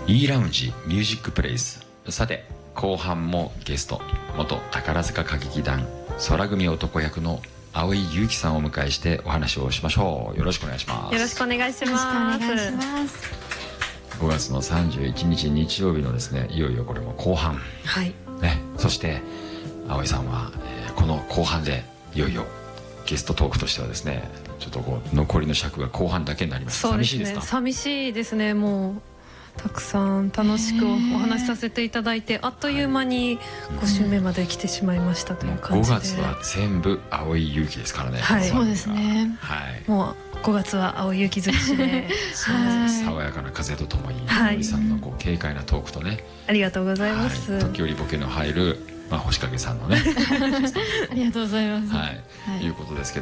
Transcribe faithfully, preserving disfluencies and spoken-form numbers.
E ラウンジミュージックプレイス。さて後半もゲスト、元宝塚歌劇団空組男役の蒼井優樹さんをお迎えしてお話をしましょう。よろしくお願いします。 よろしくお願いします。 ごがつのさんじゅういちにち日曜日のですね、いよいよこれも後半、 はいね、そして蒼井さんは、えー、この後半でいよいよゲストトークとしてはですね、ちょっとこう残りの尺が後半だけになります。 そうですね、 寂しいですか？寂しいですね。もうたくさん楽しくお話しさせていただいて、あっという間にご週目まで来てしまいましたという感じで、 ごがつは全部蒼井優樹ですからね。 はい、 そうですね。 はい、 もうごがつは蒼井優樹尽くしで、はい、 爽やかな風とともに蒼井さんのこう軽快なトークとね、 ありがとうございます、 はい、時折ボケの入る、まあ、星影さんのねありがとうございます。 はい、はい、いうことですけど。